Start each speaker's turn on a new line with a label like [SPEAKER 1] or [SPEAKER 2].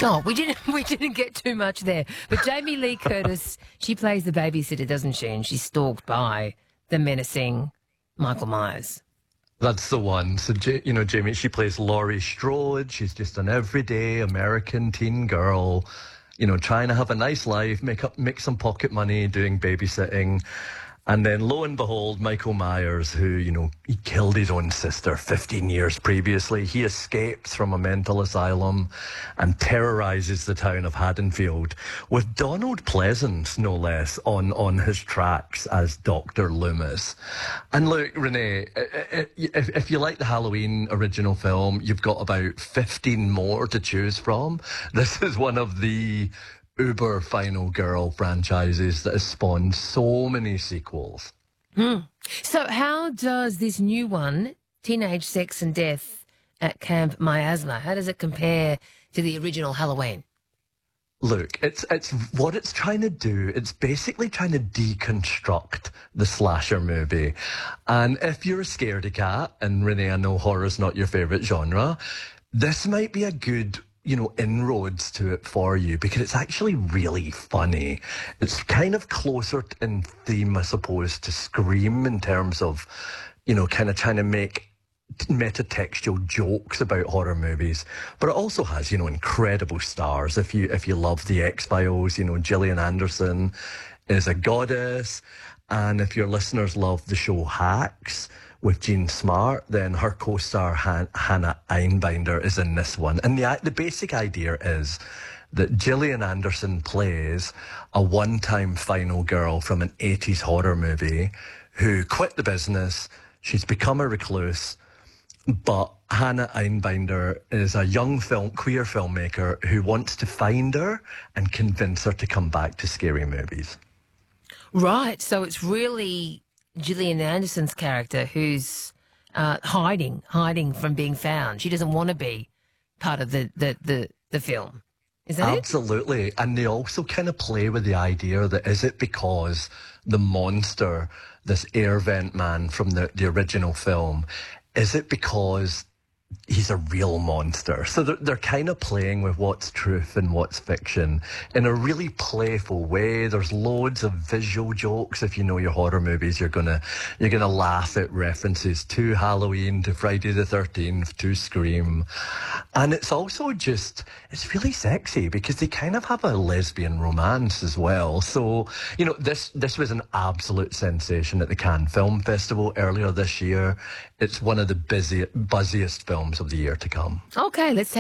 [SPEAKER 1] Oh, we didn't get too much there. But Jamie Lee Curtis, she plays the babysitter, doesn't she? And she's stalked by the menacing Michael Myers.
[SPEAKER 2] That's the one. So, Jamie, she plays Laurie Strode. She's just an everyday American teen girl, trying to have a nice life, make some pocket money doing babysitting. And then, lo and behold, Michael Myers, who, he killed his own sister 15 years previously. He escapes from a mental asylum and terrorizes the town of Haddonfield with Donald Pleasance, no less, on his tracks as Dr. Loomis. And look, Renee, if you like the Halloween original film, you've got about 15 more to choose from. This is one of the uber Final Girl franchises that has spawned so many sequels.
[SPEAKER 1] So how does this new one, Teenage Sex and Death at Camp Miasma, how does it compare to the original Halloween?
[SPEAKER 2] Look, it's what it's trying to do. It's basically trying to deconstruct the slasher movie. And if you're a scaredy cat, and Renee, I know horror's not your favourite genre, this might be a good inroads to it for you, because it's actually really funny. It's kind of closer in theme, I suppose, to Scream in terms of, kind of trying to make metatextual jokes about horror movies. But it also has, incredible stars. If you love The X-Files, Gillian Anderson is a goddess. And if your listeners love the show Hacks with Jean Smart, then her co-star Hannah Einbinder is in this one. And the basic idea is that Gillian Anderson plays a one-time final girl from an 80s horror movie who quit the business. She's become a recluse, but Hannah Einbinder is a young queer filmmaker who wants to find her and convince her to come back to scary movies.
[SPEAKER 1] Right, so it's really Gillian Anderson's character who's hiding from being found. She doesn't want to be part of the film. Is that
[SPEAKER 2] Absolutely. And they also kind of play with the idea that is it because the monster, this air vent man from the original film, is it because he's a real monster? So they're kind of playing with what's truth and what's fiction in a really playful way. There's loads of visual jokes. If you know your horror movies, you're gonna laugh at references to Halloween, to Friday the 13th, to Scream. And it's also it's really sexy because they kind of have a lesbian romance as well. So, this was an absolute sensation at the Cannes Film Festival earlier this year. It's one of the buzziest films of the year to come.
[SPEAKER 1] Okay, let's take